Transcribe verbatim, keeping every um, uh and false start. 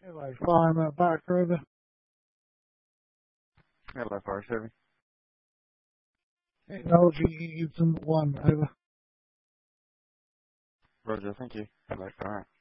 Hello, fireman back over. Hello, Fire Service. Technology Houston one over. Roger, thank you. Hello, Fire.